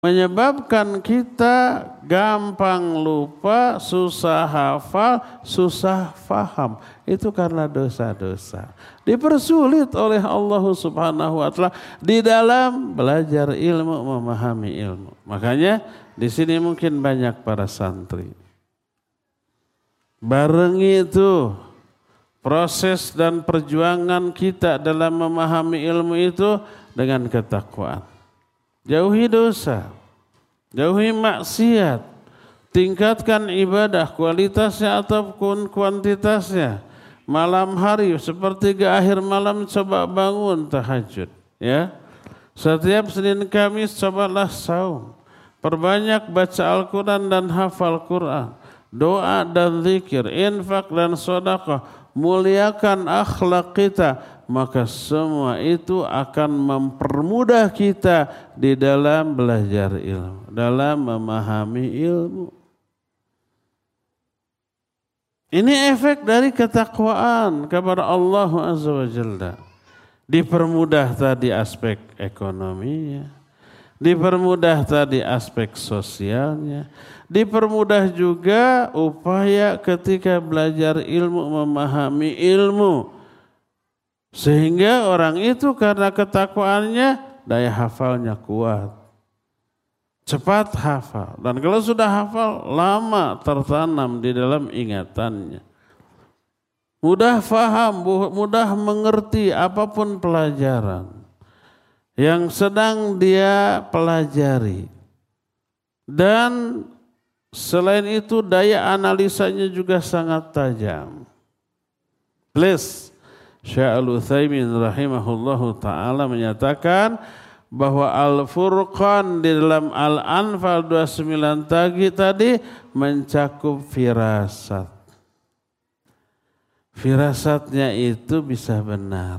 menyebabkan kita gampang lupa, susah hafal, susah faham. Itu karena dosa-dosa. Dipersulit oleh Allah Subhanahu wa taala di dalam belajar ilmu, memahami ilmu. Makanya di sini mungkin banyak para santri. Barengi itu proses dan perjuangan kita dalam memahami ilmu itu dengan ketakwaan. Jauhi dosa, jauhi maksiat, tingkatkan ibadah kualitasnya ataupun kuantitasnya. Malam hari sepertiga akhir malam coba bangun tahajud, ya. Setiap Senin Kamis cobalah saum. Perbanyak baca Al-Quran dan hafal Quran. Doa dan zikir, infak dan sedekah, muliakan akhlak kita, maka semua itu akan mempermudah kita di dalam belajar ilmu, dalam memahami ilmu. Ini efek dari ketakwaan kepada Allah Azza wa Jalla. Dipermudah tadi aspek ekonominya, dipermudah tadi aspek sosialnya, dipermudah juga upaya ketika belajar ilmu, memahami ilmu. Sehingga orang itu karena ketakwaannya daya hafalnya kuat. Cepat hafal. Dan kalau sudah hafal lama tertanam di dalam ingatannya. Mudah faham, mudah mengerti apapun pelajaran yang sedang dia pelajari. Dan selain itu daya analisanya juga sangat tajam. Please. Syekh Al-Utsaimin rahimahullahu ta'ala menyatakan bahwa Al-Furqan di dalam Al-Anfal 29 tadi mencakup firasat. Firasatnya itu bisa benar.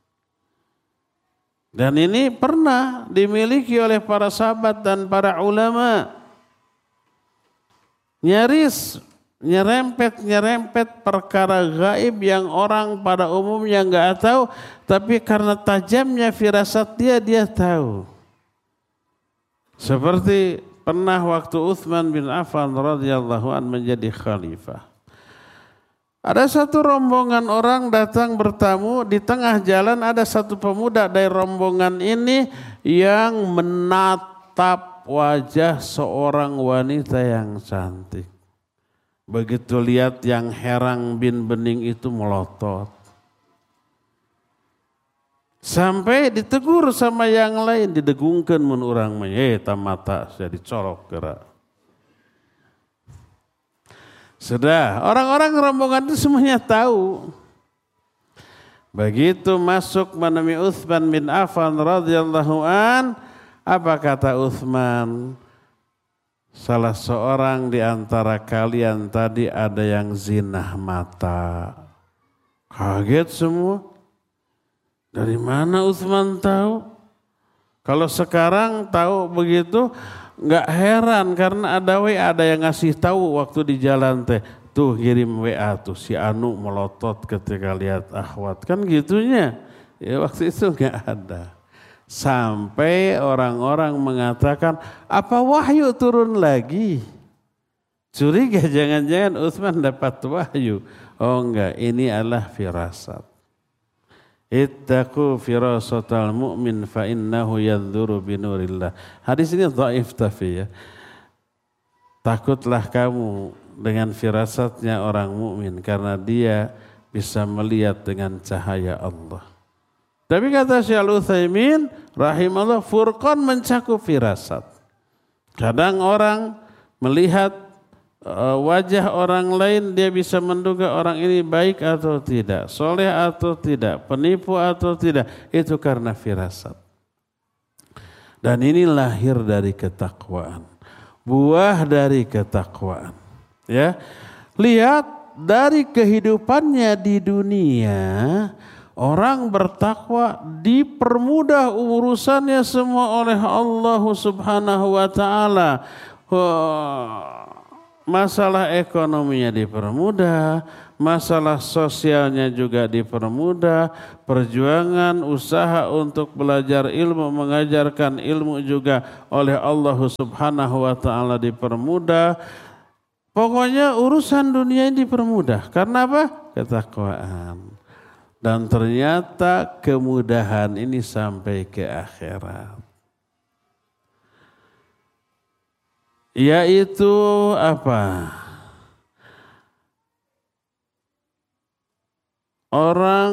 Dan ini pernah dimiliki oleh para sahabat dan para ulama. Nyaris nyerempet perkara gaib yang orang pada umumnya enggak tahu, tapi karena tajamnya firasat dia tahu. Seperti pernah waktu Utsman bin Affan radhiyallahu an menjadi khalifah. Ada satu rombongan orang datang bertamu, di tengah jalan ada satu pemuda dari rombongan ini yang menatap wajah seorang wanita yang cantik. Begitu lihat yang herang bin bening itu melotot. Sampai ditegur sama yang lain, didegungkan mun urang mah, tamata saya dicolok gerak. Sudah, orang-orang rombongan itu semuanya tahu. Begitu masuk menemui Utsman bin Affan radhiyallahu an, apa kata Utsman? Salah seorang di antara kalian tadi ada yang zinah mata. Kaget semua. Dari mana Utsman tahu? Kalau sekarang tahu begitu enggak heran karena ada yang ngasih tahu waktu di jalan teh. Tuh kirim WA tuh si Anu melotot ketika lihat akhwat. Kan gitunya. Ya waktu itu enggak ada. Sampai orang-orang mengatakan, apa wahyu turun lagi? Curiga jangan-jangan Utsman dapat wahyu. Oh enggak, ini adalah firasat. Ittaqu firasatal mu'min fa innahu yanzuru binurillah. Hadis ini dhaif tapi ya. Takutlah kamu dengan firasatnya orang mukmin karena dia bisa melihat dengan cahaya Allah. Tapi kata Syekh Al-Utsaimin rahimahullah, furqan mencakup firasat. Kadang orang melihat wajah orang lain, dia bisa menduga orang ini baik atau tidak, soleh atau tidak, penipu atau tidak. Itu karena firasat. Dan ini lahir dari ketakwaan. Buah dari ketakwaan. Ya, lihat dari kehidupannya di dunia. Orang bertakwa dipermudah urusannya semua oleh Allah Subhanahu wa taala. masalah ekonominya dipermudah, masalah sosialnya juga dipermudah, perjuangan usaha untuk belajar ilmu, mengajarkan ilmu juga oleh Allah Subhanahu wa taala dipermudah. Pokoknya urusan dunia ini dipermudah. Karena apa? Ketakwaan. Dan ternyata kemudahan ini sampai ke akhirat. Yaitu apa? Orang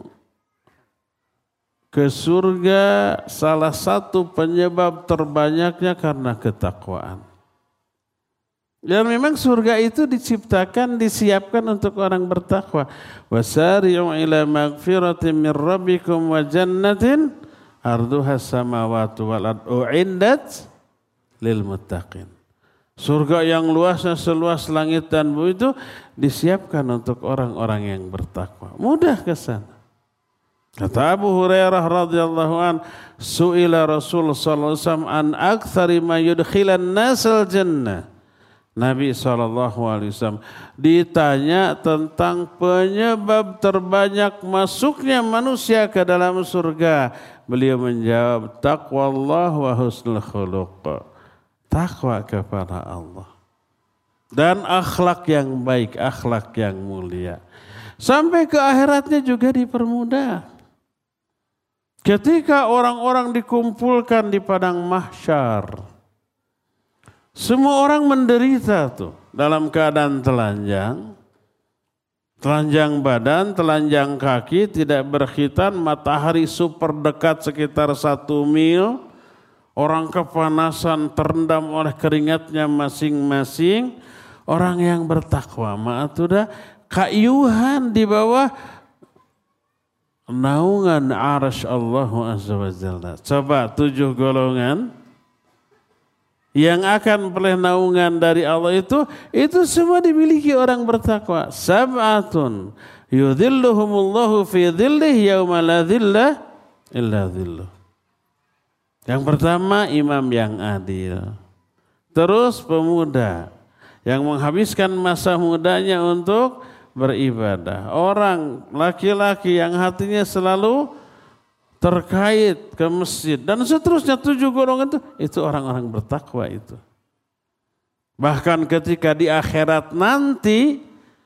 ke surga salah satu penyebab terbanyaknya karena ketakwaan. Dan memang surga itu diciptakan, disiapkan untuk orang bertakwa. Wasari'u ila magfiratin min rabbikum wa jannatin arduha samawati wal ardu u'iddat lil muttaqin. Surga yang luasnya seluas langit dan bumi itu disiapkan untuk orang-orang yang bertakwa. Mudah ke sana. Kata Abu Hurairah radhiyallahu an, su'ila Rasul sallallahu alaihi wasallam an aktsari ma yudkhilan nasal jannah. Nabi SAW ditanya tentang penyebab terbanyak masuknya manusia ke dalam surga. Beliau menjawab, taqwallah wa husnul khuluq. Takwa kepada Allah. Dan akhlak yang baik, akhlak yang mulia. Sampai ke akhiratnya juga dipermudah. Ketika orang-orang dikumpulkan di padang mahsyar, semua orang menderita tuh dalam keadaan telanjang badan, telanjang kaki, tidak berkhitan, matahari super dekat sekitar 1 mil, orang kepanasan terendam oleh keringatnya masing-masing. Orang yang bertakwa maaf sudah kayuhan di bawah naungan arsy Allah Azza wa Jalla. Coba 7 golongan yang akan peroleh naungan dari Allah itu semua dimiliki orang bertakwa. Sab'atun yudhilluhumullahu fi dhillihi yauma la dhilla illa dhilluh. Yang pertama imam yang adil. Terus pemuda yang menghabiskan masa mudanya untuk beribadah. Orang laki-laki yang hatinya selalu terkait ke masjid dan seterusnya 7 golongan itu orang-orang bertakwa itu. Bahkan ketika di akhirat nanti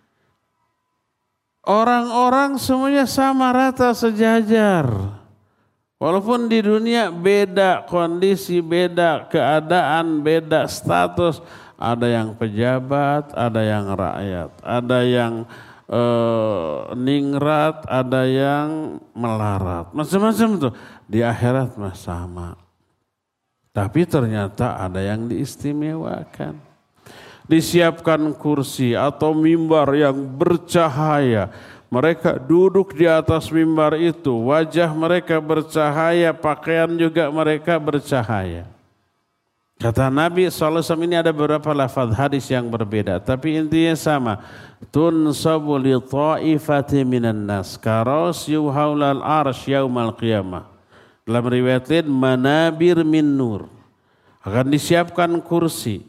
orang-orang semuanya sama rata sejajar. Walaupun di dunia beda kondisi, beda keadaan, beda status, ada yang pejabat, ada yang rakyat, ada yang ningrat, ada yang melarat, macam-macam tuh. Di akhirat mah sama. Tapi ternyata ada yang diistimewakan. Disiapkan kursi atau mimbar yang bercahaya. Mereka duduk di atas mimbar itu, wajah mereka bercahaya, pakaian juga mereka bercahaya. Kata Nabi SAW ini ada beberapa lafaz hadis yang berbeda, tapi intinya sama. Tunsabu li ta'ifati minan nas karasyu haulal arsy yaumal qiyamah. Dalam riwayat lain manabir min nur. Akan disiapkan kursi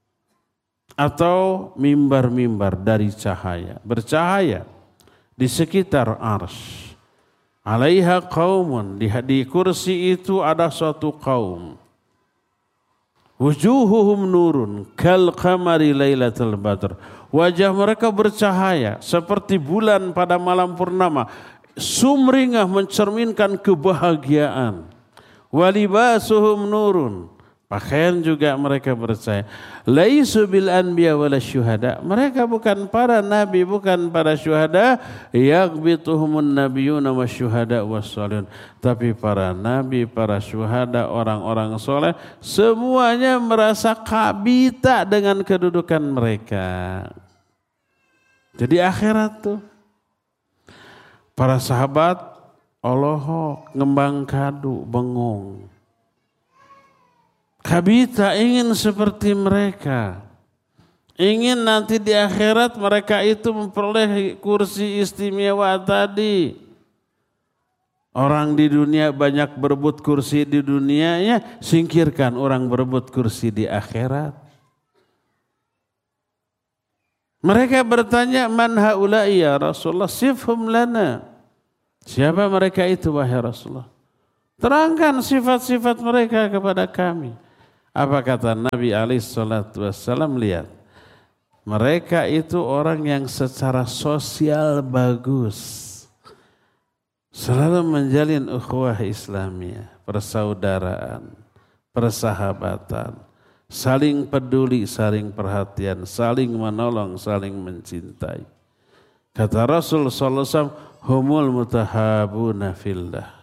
atau mimbar-mimbar dari cahaya, bercahaya di sekitar arsy. Alaiha qaumun, di kursi itu ada suatu kaum. Wujuhuhum nurun kal qamari lailatul badr. Wajah mereka bercahaya seperti bulan pada malam purnama. Sumringah mencerminkan kebahagiaan. Walibasuhum nurun. Pakaian juga mereka bercahaya. Laisu bil anbiya wala syuhada. Mereka bukan para nabi, bukan para syuhada. Yaghbituhumun nabiyuna wasyuhada wassalihun. Tapi para nabi, para syuhada, orang-orang soleh, semuanya merasa kabita dengan kedudukan mereka. Jadi akhirat tuh. Para sahabat Allah ngembang kadu, bengong. Kabita ingin seperti mereka. Ingin nanti di akhirat mereka itu memperoleh kursi istimewa tadi. Orang di dunia banyak berebut kursi di dunianya, singkirkan orang berebut kursi di akhirat. Mereka bertanya, man haula'i ya Rasulullah, sifhum lana. Siapa mereka itu wahai Rasulullah? Terangkan sifat-sifat mereka kepada kami. Apa kata Nabi SAW? Lihat, mereka itu orang yang secara sosial bagus. Selalu menjalin ukhuwah Islamiyah, persaudaraan, persahabatan, saling peduli, saling perhatian, saling menolong, saling mencintai. Kata Rasul sallallahu alaihi wasallam, humul mutahabuna fillah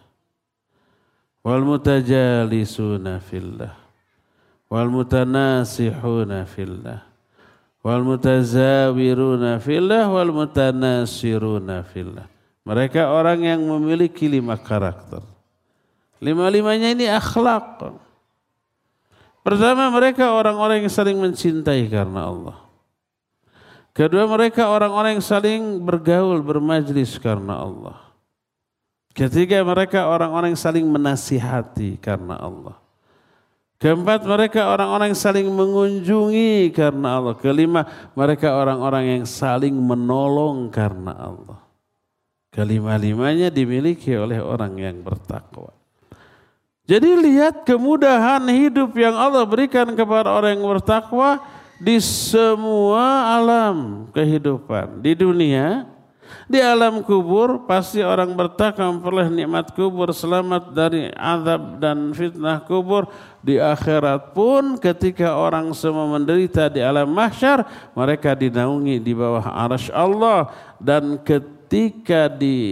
wal mutajalisuna fillah wal mutanasihuna fillah wal mutazawiruna fillah wal mutanasiruna fillah. Mereka orang yang memiliki 5 karakter. 5-5-nya ini akhlak. Pertama, mereka orang-orang yang saling mencintai karena Allah. Kedua, mereka orang-orang yang saling bergaul, bermajlis karena Allah. Ketiga, mereka orang-orang yang saling menasihati karena Allah. Keempat, mereka orang-orang yang saling mengunjungi karena Allah. Kelima, mereka orang-orang yang saling menolong karena Allah. Kelima-limanya dimiliki oleh orang yang bertakwa. Jadi lihat kemudahan hidup yang Allah berikan kepada orang yang bertakwa di semua alam kehidupan. Di dunia, di alam kubur, pasti orang bertakwa memperoleh nikmat kubur, selamat dari azab dan fitnah kubur. Di akhirat pun ketika orang semua menderita di alam mahsyar, mereka dinaungi di bawah arasy Allah, dan ketika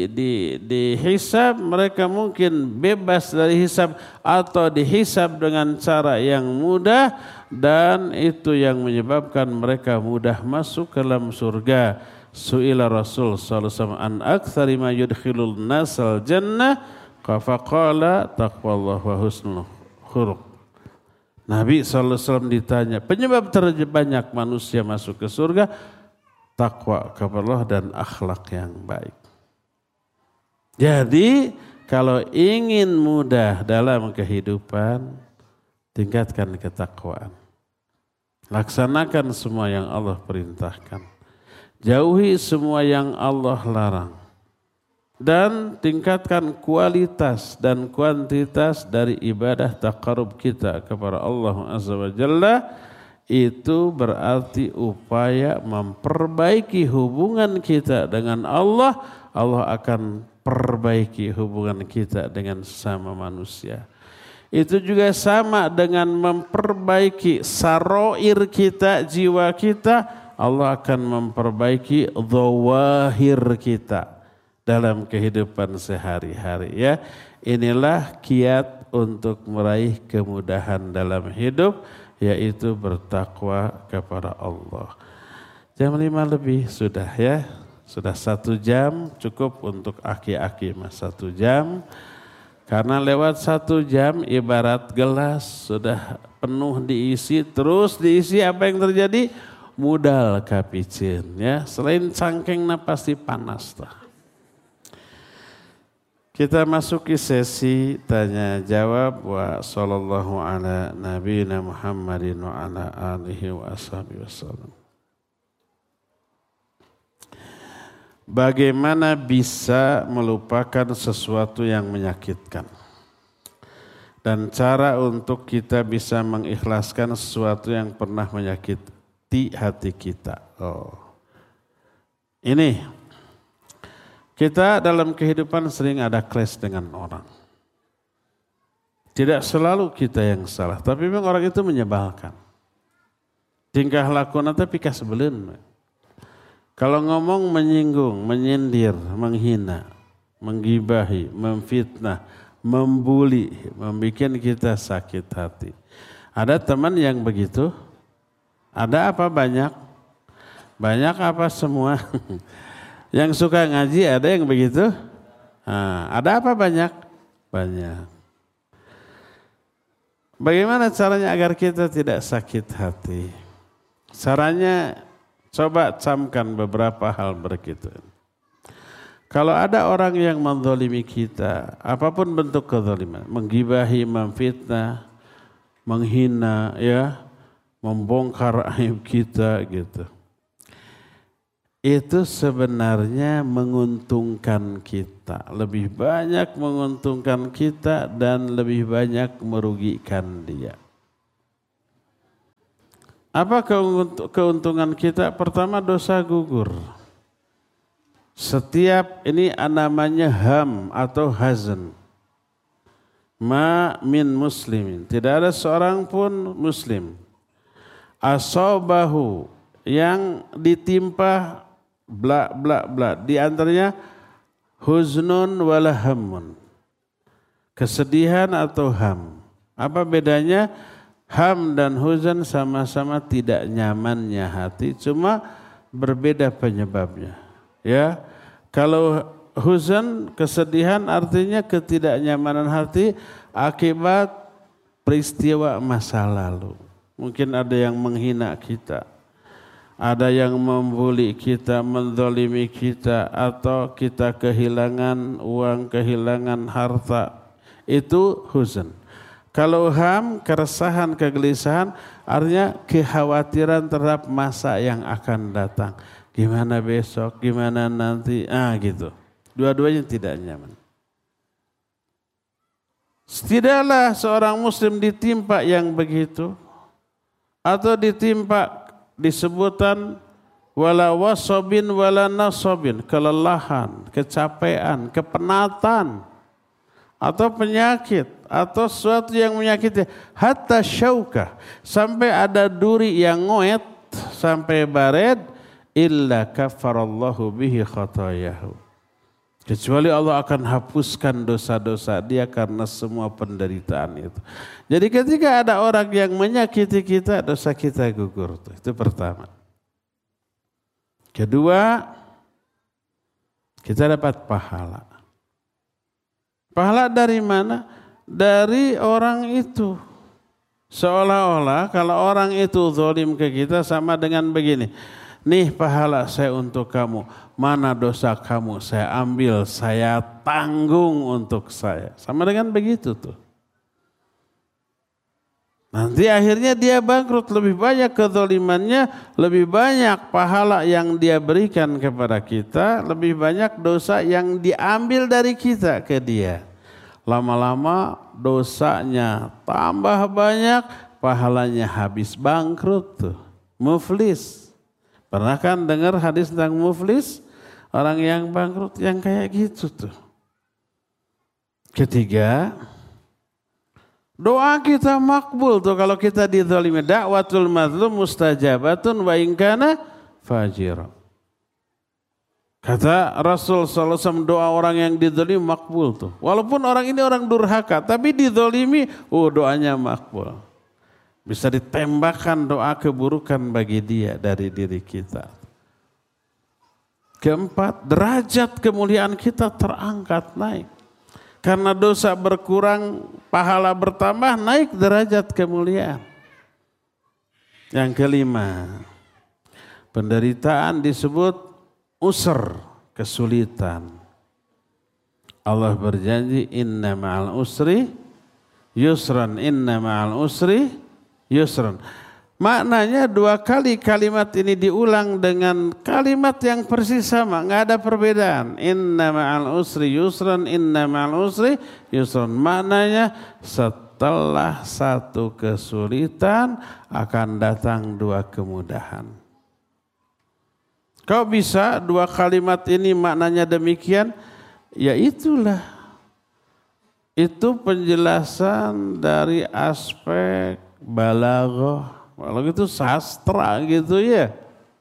dihisab mereka mungkin bebas dari hisab atau dihisab dengan cara yang mudah, dan itu yang menyebabkan mereka mudah masuk ke dalam surga. Su'ila Rasul sallallahu alaihi wasallam an aktsari ma yudkhilul nasal jannah faqala taqwallah wa husnul khuluq. Nabi sallallahu alaihi wasallam ditanya, penyebab terbanyak manusia masuk ke surga, takwa kepada Allah dan akhlak yang baik. Jadi kalau ingin mudah dalam kehidupan, tingkatkan ketakwaan. Laksanakan semua yang Allah perintahkan. Jauhi semua yang Allah larang. Dan tingkatkan kualitas dan kuantitas dari ibadah taqarrub kita kepada Allah Azza wa Jalla. Itu berarti upaya memperbaiki hubungan kita dengan Allah. Allah akan perbaiki hubungan kita dengan sesama manusia. Itu juga sama dengan memperbaiki saroir kita, jiwa kita. Allah akan memperbaiki dhawahir kita dalam kehidupan sehari-hari. Ya, inilah kiat untuk meraih kemudahan dalam hidup, yaitu bertakwa kepada Allah. Jam 5 lebih sudah ya. Sudah 1 jam cukup untuk aki-aki mas 1 jam. Karena lewat 1 jam ibarat gelas sudah penuh diisi, terus diisi, apa yang terjadi? Mudal kapicin ya. Selain cangkengna pasti panas tuh. Kita masuki sesi tanya jawab wa sallallahu ala nabiyina Muhammadin wa ala alihi wa ashabihi wasallam. Bagaimana bisa melupakan sesuatu yang menyakitkan? Dan cara untuk kita bisa mengikhlaskan sesuatu yang pernah menyakiti hati kita. Ini kita dalam kehidupan sering ada clash dengan orang. Tidak selalu kita yang salah, tapi memang orang itu menyebalkan. Tingkah lakunya tapi kasbelen. Kalau ngomong menyinggung, menyindir, menghina, menggibahi, memfitnah, membuli, membuat kita sakit hati. Ada teman yang begitu? Ada apa banyak? Banyak apa semua? Yang suka ngaji ada yang begitu? Ada apa banyak? Banyak. Bagaimana caranya agar kita tidak sakit hati? Caranya coba camkan beberapa hal berikut. Kalau ada orang yang menzalimi kita, apapun bentuk kezaliman, menggibahi, memfitnah, menghina, ya, membongkar aib kita gitu. itu sebenarnya menguntungkan kita. Lebih banyak menguntungkan kita dan lebih banyak merugikan dia. Apa keuntungan kita? Pertama, dosa gugur. Setiap ini namanya ham atau hazan. Ma min muslimin. Tidak ada seorang pun muslim. Asobahu yang ditimpa bla bla bla. Di antaranya huznun wala hammun. Kesedihan atau ham. Apa bedanya? Ham dan huzan sama-sama tidak nyamannya hati, cuma berbeda penyebabnya. Ya, kalau huzan, kesedihan artinya ketidaknyamanan hati akibat peristiwa masa lalu. Mungkin ada yang menghina kita, ada yang membuli kita, menzalimi kita, atau kita kehilangan uang, kehilangan harta. Itu huzan. Kalau ham, keresahan, kegelisahan, artinya kekhawatiran terhadap masa yang akan datang. Gimana besok, gimana nanti, gitu. Dua-duanya tidak nyaman. Tidaklah seorang muslim ditimpa yang begitu, atau ditimpa disebutan wala wasobin wala nasobin, kelelahan, kecapean, kepenatan, atau penyakit, atau sesuatu yang menyakiti, hatta syaukah, sampai ada duri yang ngoet, sampai bared, illa kafarallahu bihi khatayahu. Kecuali Allah akan hapuskan dosa-dosa dia karena semua penderitaan itu. Jadi ketika ada orang yang menyakiti kita, dosa kita gugur. Itu pertama. Kedua, kita dapat pahala. Pahala dari mana? Dari orang itu. Seolah-olah kalau orang itu zalim ke kita sama dengan begini. Nih pahala saya untuk kamu. Mana dosa kamu saya ambil, saya tanggung untuk saya. Sama dengan begitu tuh. Nanti akhirnya dia bangkrut, lebih banyak kezalimannya, lebih banyak pahala yang dia berikan kepada kita, lebih banyak dosa yang diambil dari kita ke dia. Lama-lama dosanya tambah banyak, pahalanya habis, bangkrut tuh. Muflis. Pernah kan dengar hadis tentang muflis? Orang yang bangkrut yang kayak gitu tuh. Ketiga, doa kita makbul tuh kalau kita dizalimi. Da'watul mazlum mustajabatun wa in kana fajira. Kata Rasul SAW, doa orang yang dizalimi makbul tuh. Walaupun orang ini orang durhaka, tapi dizalimi, doanya makbul. Bisa ditembakkan doa keburukan bagi dia dari diri kita. Keempat, derajat kemuliaan kita terangkat naik. Karena dosa berkurang, pahala bertambah, naik derajat kemuliaan. Yang kelima, penderitaan disebut usr, kesulitan. Allah berjanji inna ma'al usri yusran, inna ma'al usri yusran. Maknanya dua kali kalimat ini diulang dengan kalimat yang persis sama, nggak ada perbedaan. Inna ma'al usri yusran, inna ma'al usri yusran. Maknanya setelah satu kesulitan akan datang dua kemudahan. Kau bisa dua kalimat ini maknanya demikian? Ya itulah. Itu penjelasan dari aspek balaghah. Kalau itu sastra gitu ya.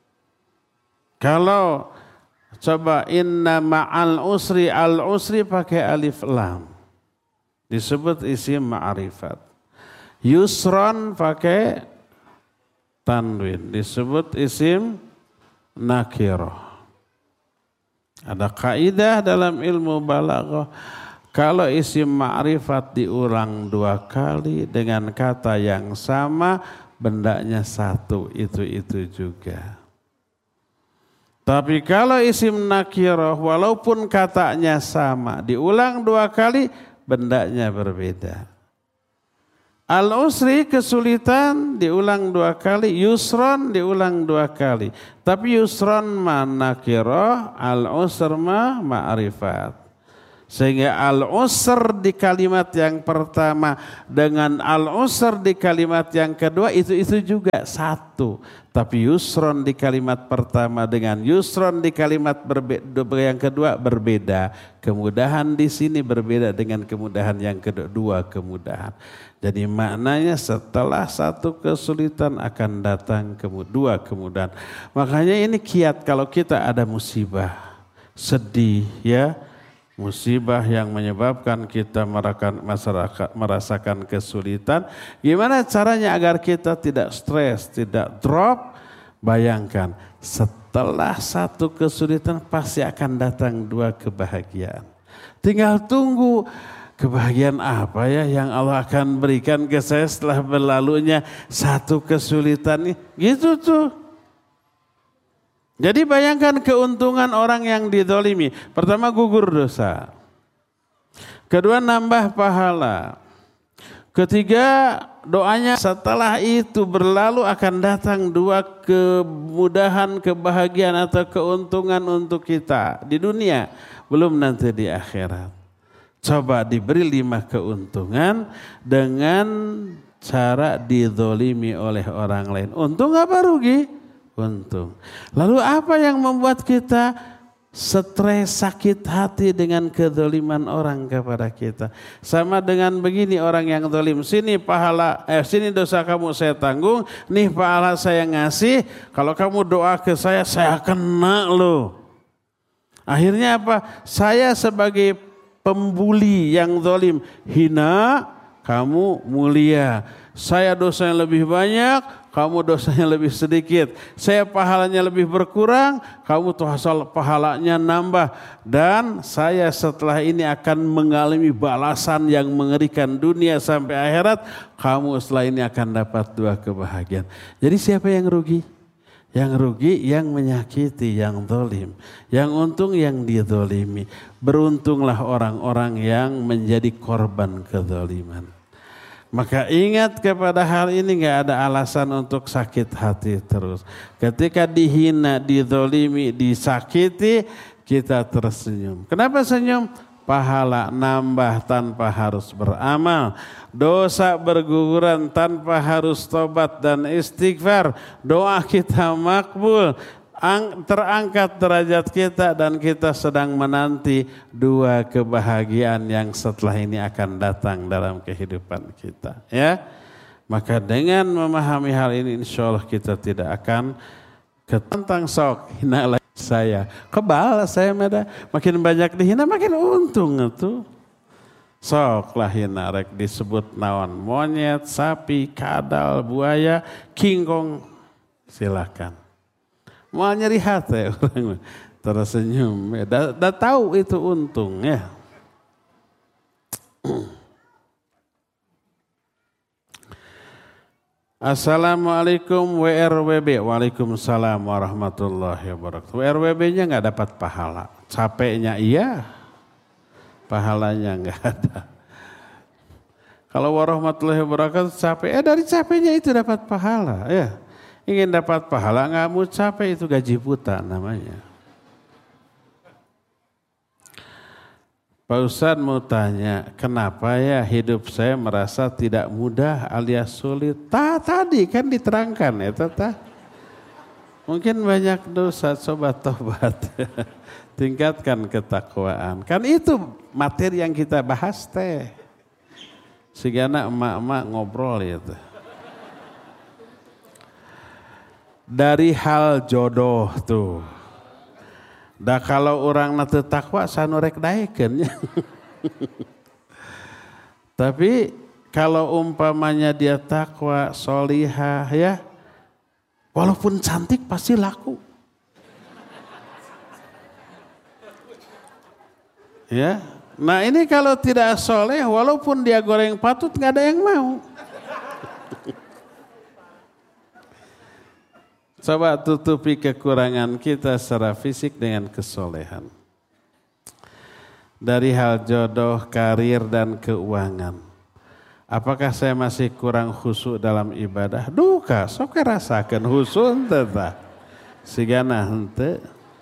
Kalau coba inna ma'al usri, al usri pakai alif lam. Disebut isim ma'rifat. Yusron pakai tanwin. Disebut isim nakirah. Ada kaidah dalam ilmu balaghah, kalau isim ma'rifat diulang dua kali dengan kata yang sama, bendanya satu, itu juga. Tapi kalau isim nakirah walaupun katanya sama, diulang dua kali, bendanya berbeda. Al-usri kesulitan diulang 2 kali, yusron diulang 2 kali. Tapi yusron ma nakirah, al-usr ma ma'rifat. Sehingga al-usr di kalimat yang pertama dengan al-usr di kalimat yang kedua itu juga satu. Tapi yusron di kalimat pertama dengan yusron di kalimat yang kedua berbeda. Kemudahan di sini berbeda dengan kemudahan yang kedua kemudahan. Jadi maknanya setelah satu kesulitan akan datang dua kemudahan. Makanya ini kiat kalau kita ada musibah, sedih ya. Musibah yang menyebabkan kita merasakan kesulitan. Gimana caranya agar kita tidak stres, tidak drop? Bayangkan setelah satu kesulitan pasti akan datang 2 kebahagiaan. Tinggal tunggu kebahagiaan apa ya yang Allah akan berikan ke saya setelah berlalunya satu kesulitan. Gitu tuh. Jadi bayangkan keuntungan orang yang dizalimi. Pertama gugur dosa. Kedua nambah pahala. Ketiga doanya setelah itu berlalu akan datang 2 kemudahan, kebahagiaan atau keuntungan untuk kita di dunia. Belum nanti di akhirat. Coba diberi 5 keuntungan dengan cara dizalimi oleh orang lain. Untung apa rugi? Untung. Lalu apa yang membuat kita stres, sakit hati dengan kezaliman orang kepada kita? Sama dengan begini orang yang zalim, sini sini dosa kamu saya tanggung, nih pahala saya ngasih, kalau kamu doa ke saya kena loh. Akhirnya apa? Saya sebagai pembuli yang zalim hina, kamu mulia. Saya dosanya lebih banyak, kamu dosanya lebih sedikit. Saya pahalanya lebih berkurang, kamu tuh asal pahalanya nambah. Dan saya setelah ini akan mengalami balasan yang mengerikan dunia sampai akhirat. Kamu setelah ini akan dapat 2 kebahagiaan. Jadi siapa yang rugi? Yang rugi yang menyakiti, yang zalim. Yang untung yang dizalimi. Beruntunglah orang-orang yang menjadi korban kezaliman. Maka ingat kepada hal ini, gak ada alasan untuk sakit hati terus. Ketika dihina, dizalimi, disakiti, kita tersenyum. Kenapa senyum? Pahala nambah tanpa harus beramal. Dosa berguguran tanpa harus tobat dan istighfar. Doa kita makbul. Terangkat derajat kita dan kita sedang menanti 2 kebahagiaan yang setelah ini akan datang dalam kehidupan kita. Ya, maka dengan memahami hal ini insya Allah kita tidak akan ketentang sok hina lagi saya. Kebal saya makin banyak dihina makin untung itu. Sok lah hina rek disebut naon monyet, sapi, kadal, buaya, kingkong silakan. Mau nyeri hati orang tersenyum, dah tahu itu untung ya. Assalamualaikum WRWB. Waalaikumsalam warahmatullahi wabarakatuh. WRWB-nya nggak dapat pahala, capeknya iya, pahalanya nggak ada. Kalau warahmatullahi wabarakatuh capek, dari capeknya itu dapat pahala ya. Ingin dapat pahala nggak mau capek, itu gaji buta namanya. Pak Ustadz mau tanya, kenapa ya hidup saya merasa tidak mudah alias sulit? Tadi kan diterangkan ya tata. Mungkin banyak dosa, coba tobat. Tingkatkan ketakwaan. Kan itu materi yang kita bahas teh. Sigana emak-emak ngobrol itu. Dari hal jodoh tuh. Dah kalau orang nate takwa sanurek daekeun. Tapi kalau umpamanya dia takwa, solihah ya, walaupun cantik pasti laku. Ya, nah ini kalau tidak soleh, walaupun dia goreng patut nggak ada yang mau. Coba tutupi kekurangan kita secara fisik dengan kesolehan. Dari hal jodoh, karir, dan keuangan. Apakah saya masih kurang khusyuk dalam ibadah? Duka, sok rasakan khusyuk teh. Sigana henteu.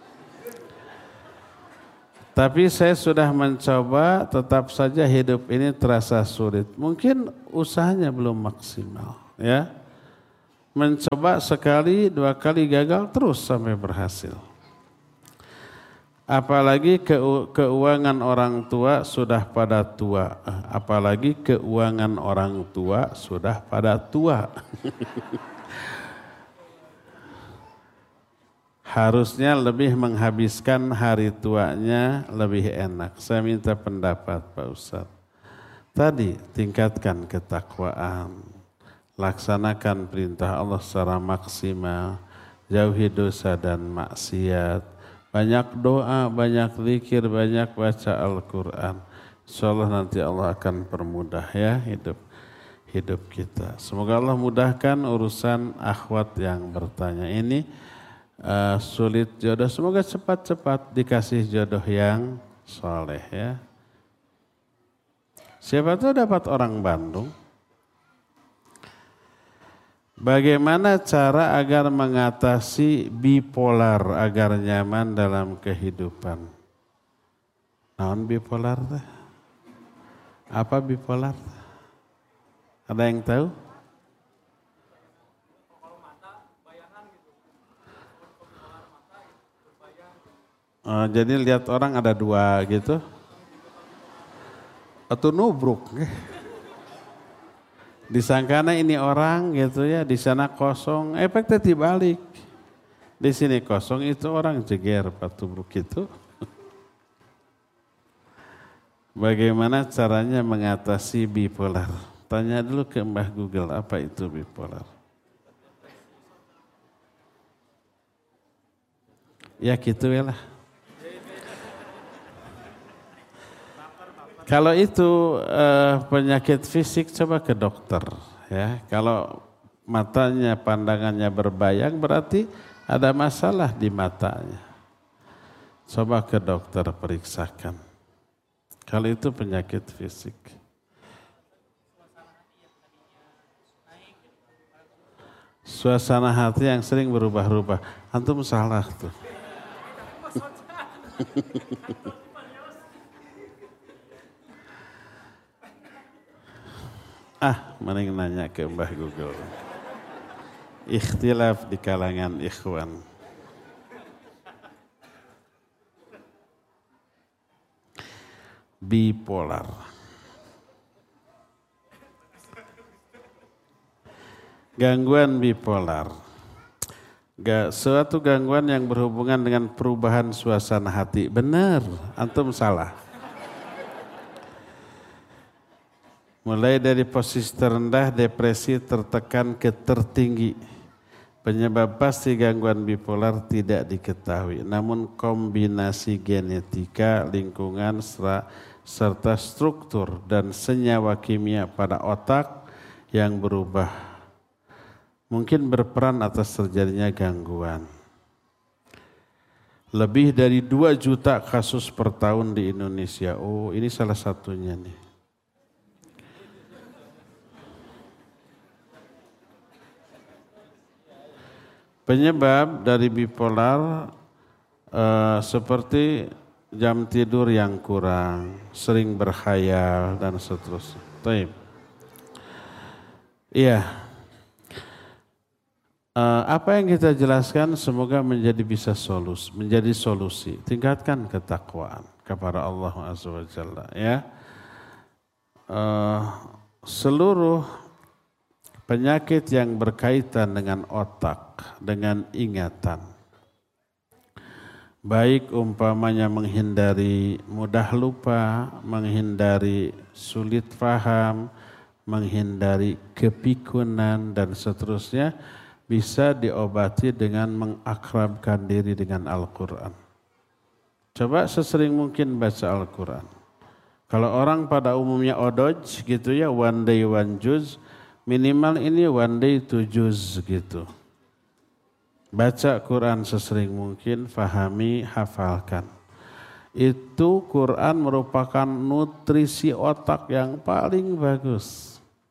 Tapi saya sudah mencoba, tetap saja hidup ini terasa sulit. Mungkin usahanya belum maksimal, ya. Mencoba sekali, 2 kali gagal terus sampai berhasil. Apalagi keuangan orang tua sudah pada tua. Apalagi keuangan orang tua sudah pada tua. Harusnya lebih menghabiskan hari tuanya lebih enak. Saya minta pendapat Pak Ustadz. Tadi tingkatkan ketakwaan. Laksanakan perintah Allah secara maksimal. Jauhi dosa dan maksiat. Banyak doa, banyak zikir, banyak baca Al-Quran. Insyaallah nanti Allah akan permudah ya hidup kita. Semoga Allah mudahkan urusan akhwat yang bertanya ini. Sulit jodoh, semoga cepat-cepat dikasih jodoh yang soleh ya. Siapa tahu dapat orang Bandung. Bagaimana cara agar mengatasi bipolar agar nyaman dalam kehidupan? Naon bipolar teh? Apa bipolar? Ada yang tahu? Jadi lihat orang ada 2 gitu. Atau nubruk. Disangkana ini orang gitu ya, di sana kosong, efeknya dibalik. Di sini kosong itu orang jeger patubruk itu. Bagaimana caranya mengatasi bipolar? Tanya dulu ke Mbah Google apa itu bipolar. Ya gitu ya lah. Kalau itu penyakit fisik coba ke dokter ya. Kalau matanya pandangannya berbayang berarti ada masalah di matanya. Coba ke dokter periksakan. Kalau itu penyakit fisik. Suasana hati yang sering berubah-ubah. Antum salah tuh. Mending nanya ke Mbah Google. Ikhtilaf di kalangan ikhwan. Bipolar. Gangguan bipolar. Suatu gangguan yang berhubungan dengan perubahan suasana hati. Benar, antum salah. Mulai dari posisi terendah, depresi, tertekan ke tertinggi. Penyebab pasti gangguan bipolar tidak diketahui. Namun kombinasi genetika, lingkungan, serta struktur dan senyawa kimia pada otak yang berubah mungkin berperan atas terjadinya gangguan. Lebih dari 2 juta kasus per tahun di Indonesia. Oh, ini salah satunya nih. Penyebab dari bipolar seperti jam tidur yang kurang, sering berkhayal dan seterusnya. Iya. Apa yang kita jelaskan semoga menjadi solusi. Tingkatkan ketakwaan kepada Allah Azza wa Jalla ya. Seluruh penyakit yang berkaitan dengan otak, dengan ingatan. Baik umpamanya menghindari mudah lupa, menghindari sulit paham, menghindari kepikunan dan seterusnya bisa diobati dengan mengakrabkan diri dengan Al-Quran. Coba sesering mungkin baca Al-Quran. Kalau orang pada umumnya odoj gitu ya, one day one juz, minimal ini one day 2 juz gitu. Baca Quran sesering mungkin, fahami, hafalkan. Itu Quran merupakan nutrisi otak yang paling bagus.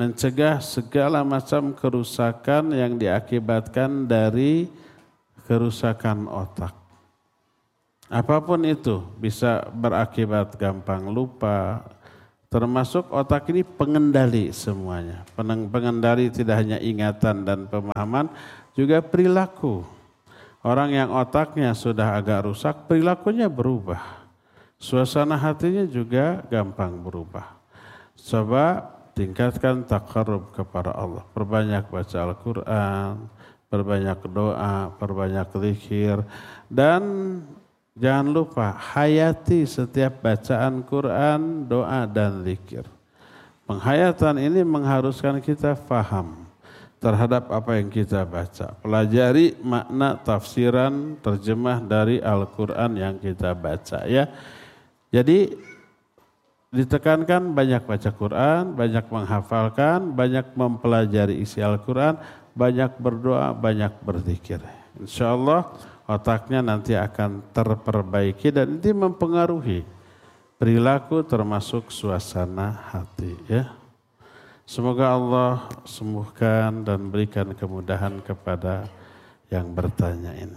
mencegah segala macam kerusakan yang diakibatkan dari kerusakan otak. Apapun itu bisa berakibat gampang lupa, termasuk otak ini pengendali semuanya. Pengendali tidak hanya ingatan dan pemahaman, juga perilaku. Orang yang otaknya sudah agak rusak, perilakunya berubah. Suasana hatinya juga gampang berubah. Coba tingkatkan taqarrub kepada Allah. Perbanyak baca Al-Quran, perbanyak doa, perbanyak zikir. Dan jangan lupa hayati setiap bacaan Quran, doa dan zikir. Penghayatan ini mengharuskan kita faham terhadap apa yang kita baca. Pelajari makna tafsiran, terjemah dari Al-Quran yang kita baca ya. Jadi ditekankan banyak baca Quran, banyak menghafalkan, banyak mempelajari isi Al-Quran, banyak berdoa, banyak berzikir. Insya Allah otaknya nanti akan terperbaiki dan ini mempengaruhi perilaku termasuk suasana hati ya. Semoga Allah sembuhkan dan berikan kemudahan kepada yang bertanya ini.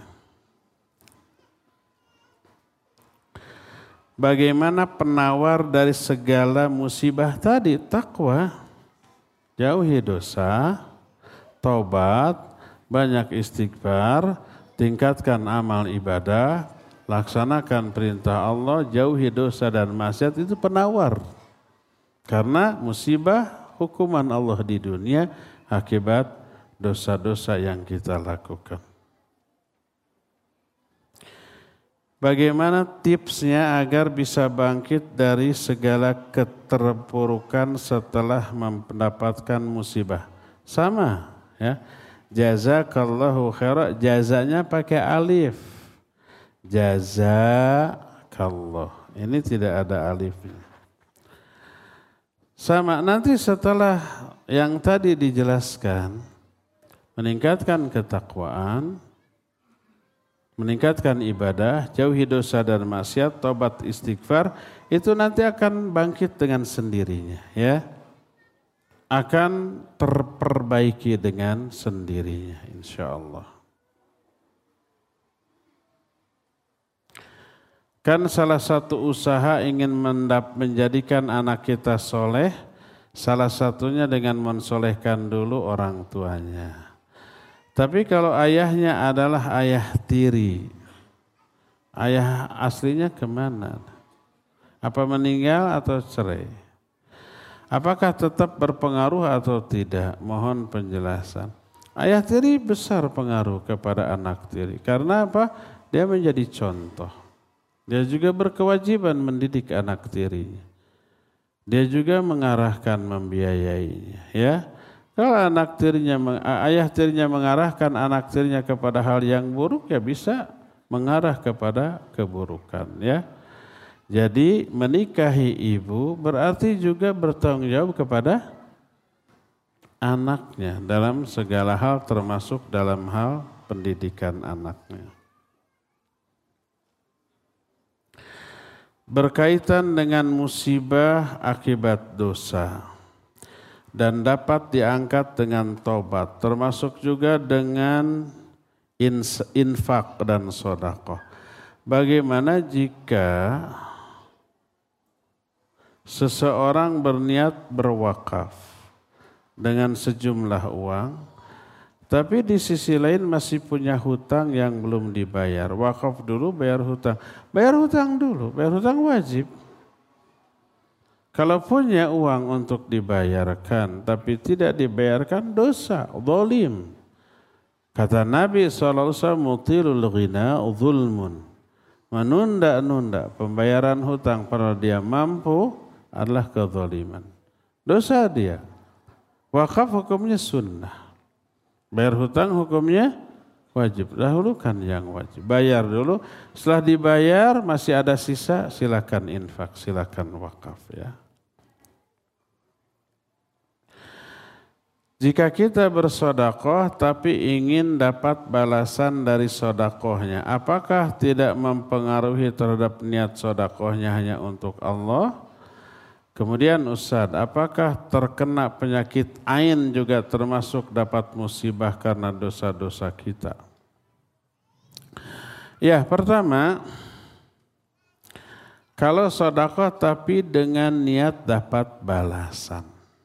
Bagaimana penawar dari segala musibah tadi? Takwa, jauhi dosa, taubat, banyak istighfar, tingkatkan amal ibadah, laksanakan perintah Allah, jauhi dosa dan maksiat, itu penawar. Karena musibah hukuman Allah di dunia akibat dosa-dosa yang kita lakukan. Bagaimana tipsnya agar bisa bangkit dari segala keterpurukan setelah mendapatkan musibah? Sama ya. Jazakallahu khairan, jazanya pakai alif. Jazakallah. Ini tidak ada alifnya. Sama nanti setelah yang tadi dijelaskan, meningkatkan ketakwaan, meningkatkan ibadah, jauhi dosa dan maksiat, tobat istighfar, itu nanti akan bangkit dengan sendirinya ya. Akan terperbaiki dengan sendirinya insyaallah. Kan salah satu usaha ingin menjadikan anak kita soleh, salah satunya dengan mensolehkan dulu orang tuanya. Tapi kalau ayahnya adalah ayah tiri, ayah aslinya kemana? Apa meninggal atau cerai? Apakah tetap berpengaruh atau tidak? Mohon penjelasan. Ayah tiri besar pengaruh kepada anak tiri. Karena apa? Dia menjadi contoh. Dia juga berkewajiban mendidik anak tirinya. Dia juga mengarahkan, membiayainya. Ya, kalau ayah tirinya mengarahkan anak tirinya kepada hal yang buruk, ya bisa mengarah kepada keburukan. Ya, jadi menikahi ibu berarti juga bertanggung jawab kepada anaknya dalam segala hal, termasuk dalam hal pendidikan anaknya. Berkaitan dengan musibah akibat dosa dan dapat diangkat dengan tobat, termasuk juga dengan infak dan sedekah. Bagaimana jika seseorang berniat berwakaf dengan sejumlah uang, tapi di sisi lain masih punya hutang yang belum dibayar. Wakaf dulu, bayar hutang. Bayar hutang dulu, bayar hutang wajib. Kalau punya uang untuk dibayarkan, tapi tidak dibayarkan, dosa, zalim. Kata Nabi SAW, mutilul ghina zulmun. Menunda-nunda pembayaran hutang padahal dia mampu adalah kezaliman. Dosa dia. Wakaf hukumnya sunnah. Bayar hutang hukumnya wajib. Dahulukan yang wajib. Bayar dulu. Setelah dibayar masih ada sisa, silakan infak, silakan wakaf ya. Jika kita bersedekah tapi ingin dapat balasan dari sedekahnya, apakah tidak mempengaruhi terhadap niat sedekahnya hanya untuk Allah? Kemudian Ustaz, apakah terkena penyakit ain juga termasuk dapat musibah karena dosa-dosa kita? Ya, pertama, kalau sedekah tapi dengan niat dapat balasan.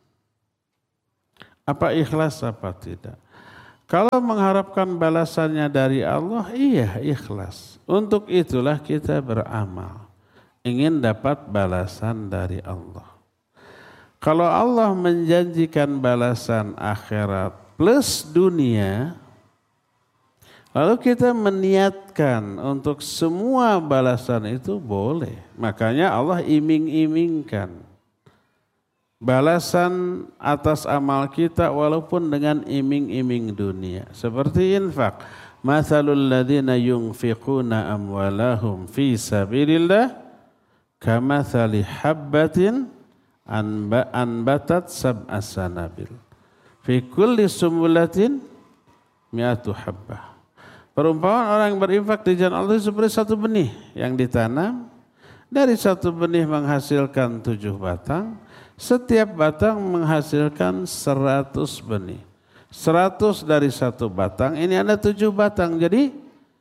Apa ikhlas apa tidak? Kalau mengharapkan balasannya dari Allah, iya ikhlas. Untuk itulah kita beramal. Ingin dapat balasan dari Allah. Kalau Allah menjanjikan balasan akhirat plus dunia, lalu kita meniatkan untuk semua balasan itu boleh. Makanya Allah iming-imingkan balasan atas amal kita walaupun dengan iming-iming dunia. Seperti infak. Mathalul ladzina yunfiquna amwalahum fi sabilillah kamathali habbatin anbatat sab'a sanabil. Fi kulli sumbulatin mi'atu habbah. Perumpamaan orang yang berinfak di jalan Allah seperti satu benih yang ditanam. Dari satu benih menghasilkan 7 batang. Setiap batang menghasilkan 100 benih. 100 dari satu batang, ini ada 7 batang, jadi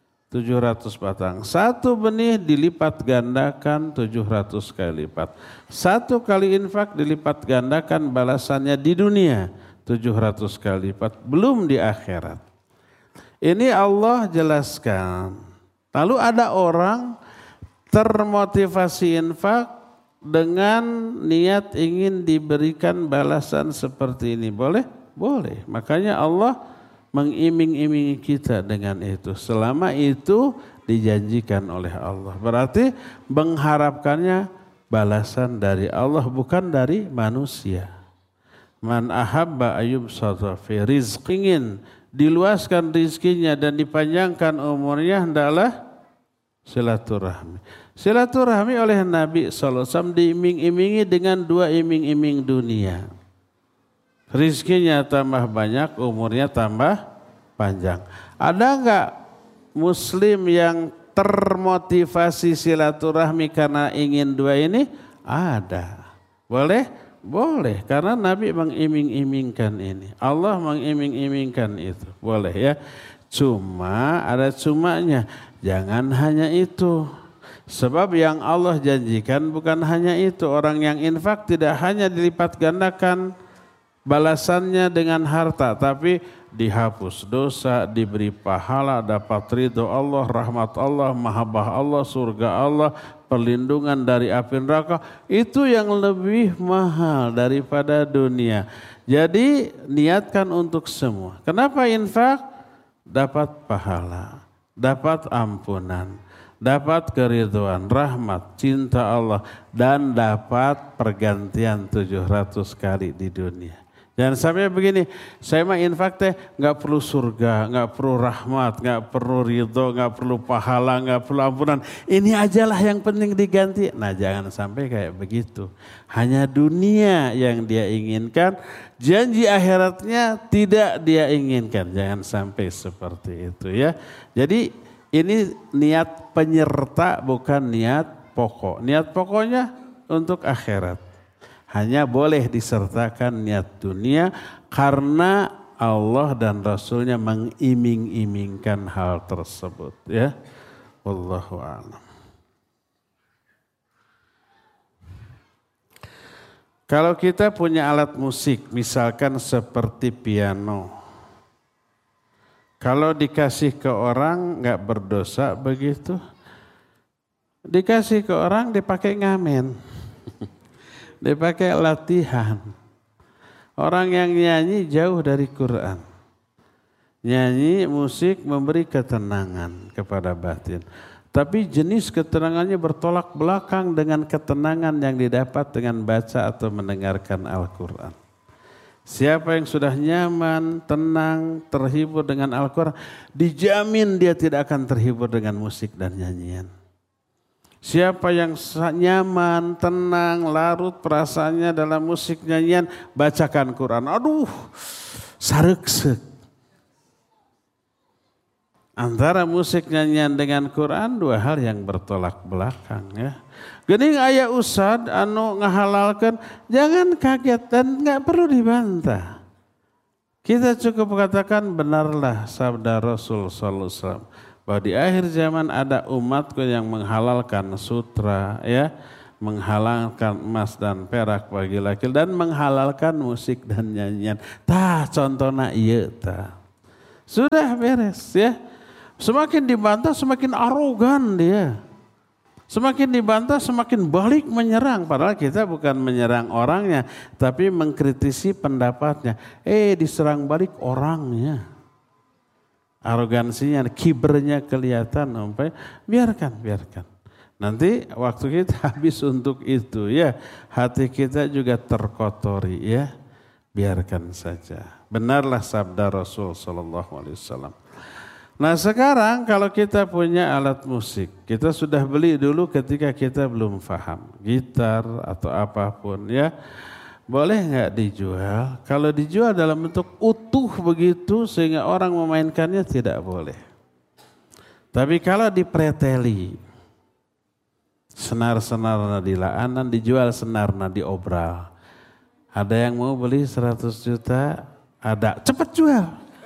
700 batang. Satu benih dilipat gandakan 700 kali lipat. Satu kali infak dilipat gandakan balasannya di dunia 700 kali lipat, belum di akhirat. Ini Allah jelaskan. Lalu ada orang termotivasi infak dengan niat ingin diberikan balasan seperti ini. Boleh? Boleh. Makanya Allah mengiming-imingi kita dengan itu. Selama itu dijanjikan oleh Allah. Berarti mengharapkannya balasan dari Allah bukan dari manusia. Man ahabba ayyubsata fi rizqi, ingin diluaskan rizkinya dan dipanjangkan umurnya, hendaklah silaturahmi. Silaturahmi oleh Nabi SAW diiming-imingi dengan 2 iming-iming dunia. Rizkinya tambah banyak, umurnya tambah panjang. Ada enggak muslim yang termotivasi silaturahmi karena ingin 2 ini? Ada. Boleh? Boleh, karena Nabi mengiming-imingkan ini. Allah mengiming-imingkan itu. Boleh ya. Cuma ada cumanya. Jangan hanya itu. Sebab yang Allah janjikan bukan hanya itu. Orang yang infak tidak hanya dilipat gandakan balasannya dengan harta, tapi dihapus dosa, diberi pahala, dapat ridho Allah, rahmat Allah, mahabbah Allah, surga Allah, perlindungan dari api neraka. Itu yang lebih mahal daripada dunia. Jadi niatkan untuk semua. Kenapa infak? Dapat pahala, dapat ampunan, dapat keridhaan, rahmat, cinta Allah, dan dapat pergantian 700 kali di dunia. Jangan sampai begini, saya mah infak teh nggak perlu surga, nggak perlu rahmat, nggak perlu ridho, nggak perlu pahala, nggak perlu ampunan. Ini ajalah yang penting diganti. Nah jangan sampai kayak begitu. Hanya dunia yang dia inginkan, janji akhiratnya tidak dia inginkan. Jangan sampai seperti itu ya. Jadi ini niat penyerta bukan niat pokok. Niat pokoknya untuk akhirat. Hanya boleh disertakan niat dunia karena Allah dan Rasulnya mengiming-imingkan hal tersebut. Ya, wallahu a'lam. Kalau kita punya alat musik, misalkan seperti piano, kalau dikasih ke orang nggak berdosa begitu, dikasih ke orang dipakai ngamen. Dipakai latihan. Orang yang nyanyi jauh dari Quran. Nyanyi, musik memberi ketenangan kepada batin. Tapi jenis ketenangannya bertolak belakang dengan ketenangan yang didapat dengan baca atau mendengarkan Al-Quran. Siapa yang sudah nyaman, tenang, terhibur dengan Al-Quran, dijamin dia tidak akan terhibur dengan musik dan nyanyian. Siapa yang nyaman, tenang, larut perasaannya dalam musik nyanyian, bacakan Quran. Aduh, sareksek. Antara musik nyanyian dengan Quran dua hal yang bertolak belakang ya. Geuning aya ustad anu ngahalalkeun, jangan kaget dan enggak perlu dibantah. Kita cukup katakan benarlah sabda Rasul sallallahu alaihi wasallam bahwa di akhir zaman ada umatku yang menghalalkan sutra ya, menghalalkan emas dan perak bagi laki dan menghalalkan musik dan nyanyian. Tah contohna ieu tah. Sudah beres ya. Semakin dibantah semakin arogan dia. Semakin dibantah semakin balik menyerang. Padahal kita bukan menyerang orangnya. Tapi mengkritisi pendapatnya. Diserang balik orangnya. Arogansinya, kibernya kelihatan. Biarkan. Nanti waktu kita habis untuk itu ya. Hati kita juga terkotori ya. Biarkan saja. Benarlah sabda Rasul sallallahu alaihi wasallam. Nah sekarang kalau kita punya alat musik, kita sudah beli dulu ketika kita belum paham, gitar atau apapun ya, boleh nggak dijual? Kalau dijual dalam bentuk utuh begitu sehingga orang memainkannya tidak boleh. Tapi kalau dipreteli, senar-senarna di laanan dijual senarna di obral. Ada yang mau beli 100 juta, ada, cepat jual.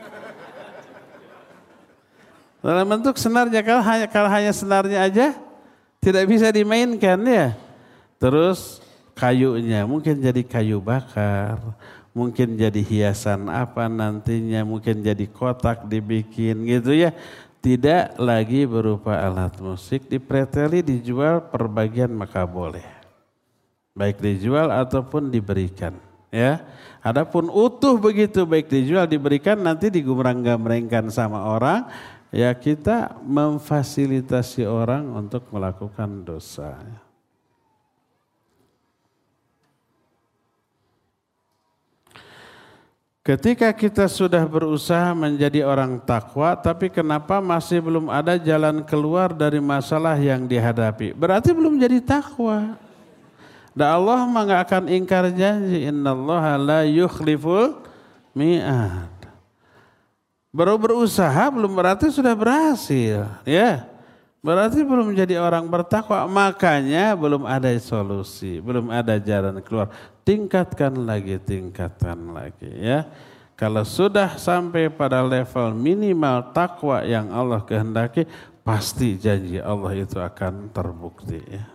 Dalam bentuk senarnya, kalau hanya senarnya aja tidak bisa dimainkan ya. Terus kayunya mungkin jadi kayu bakar, mungkin jadi hiasan apa nantinya, mungkin jadi kotak dibikin gitu ya. Tidak lagi berupa alat musik, dipreteli dijual per bagian maka boleh. Baik dijual ataupun diberikan ya. Adapun utuh begitu baik dijual diberikan nanti digumrang-gamrengkan sama orang. Ya kita memfasilitasi orang untuk melakukan dosa. Ketika kita sudah berusaha menjadi orang takwa, tapi kenapa masih belum ada jalan keluar dari masalah yang dihadapi? Berarti belum jadi takwa. Dan Allah mah nggak akan ingkar janji. Innallaha la yukhliful mi'ad. Baru berusaha belum berarti sudah berhasil, ya. Berarti belum menjadi orang bertakwa, makanya belum ada solusi, belum ada jalan keluar. Tingkatkan lagi, ya. Kalau sudah sampai pada level minimal takwa yang Allah kehendaki, pasti janji Allah itu akan terbukti, ya.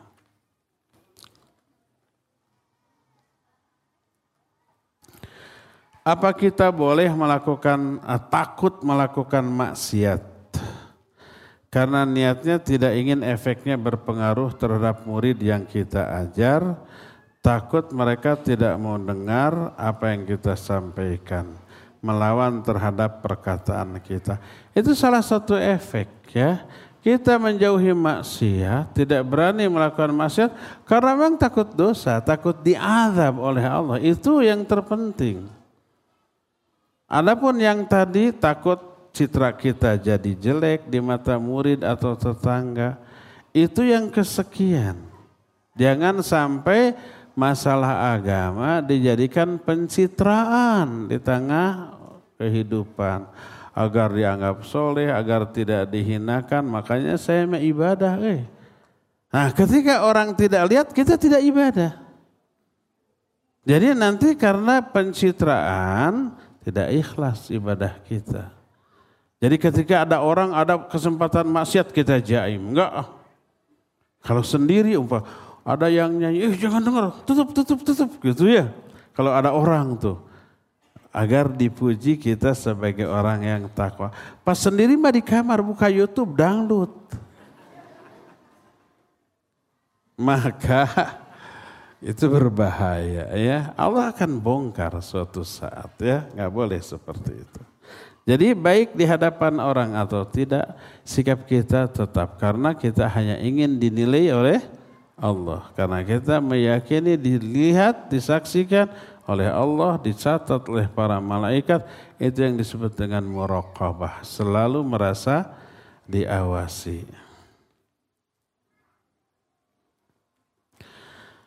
Apa kita boleh takut melakukan maksiat? Karena niatnya tidak ingin efeknya berpengaruh terhadap murid yang kita ajar. Takut mereka tidak mau dengar apa yang kita sampaikan. Melawan terhadap perkataan kita. Itu salah satu efek ya. Kita menjauhi maksiat, tidak berani melakukan maksiat. Karena memang takut dosa, takut diazab oleh Allah. Itu yang terpenting. Adapun yang tadi takut citra kita jadi jelek di mata murid atau tetangga, itu yang kesekian. Jangan sampai masalah agama dijadikan pencitraan di tengah kehidupan. Agar dianggap soleh, agar tidak dihinakan, makanya saya ibadah. Nah ketika orang tidak lihat, kita tidak ibadah. Jadi nanti karena pencitraan, tidak ikhlas ibadah kita. Jadi ketika ada orang ada kesempatan maksiat kita jaim. Enggak. Kalau sendiri ada yang nyanyi, jangan dengar, tutup gitu ya. Kalau ada orang tuh. Agar dipuji kita sebagai orang yang takwa. Pas sendiri mah di kamar buka YouTube dangdut. Maka itu berbahaya ya. Allah akan bongkar suatu saat ya. Nggak boleh seperti itu. Jadi baik di hadapan orang atau tidak, sikap kita tetap. Karena kita hanya ingin dinilai oleh Allah. Karena kita meyakini, dilihat, disaksikan oleh Allah, dicatat oleh para malaikat. Itu yang disebut dengan muraqabah. Selalu merasa diawasi.